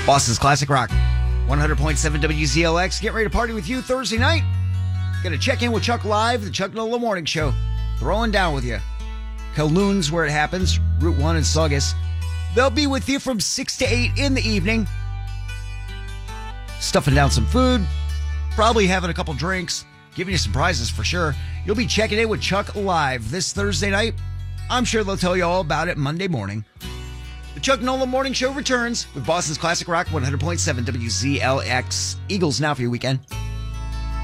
Boston's Classic Rock, 100.7 WZLX. Get ready to party with you Thursday night. Gonna check in with Chuck live, the Chuck Nola Morning Show. Throwing down with you. Kowloon's where it happens, Route 1 in Saugus. They'll be with you from 6 to 8 in the evening. Stuffing down some food, probably having a couple drinks, giving you some prizes for sure. You'll be checking in with Chuck live this Thursday night. I'm sure they'll tell you all about it Monday morning. The Chuck Nola Morning Show returns with Boston's Classic Rock, 100.7 WZLX. Eagles now for your weekend.